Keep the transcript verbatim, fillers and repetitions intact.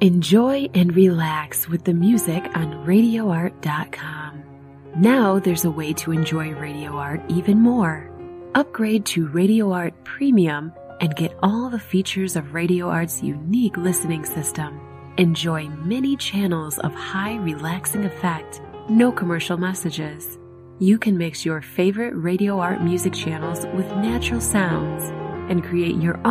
Enjoy and relax with the music on radio art dot com. Now there's a way to enjoy Radio Art even more. Upgrade to Radio Art Premium and get all the features of Radio Art's unique listening system. Enjoy many channels of high relaxing effect, no commercial messages. You can mix your favorite Radio Art music channels with natural sounds and create your own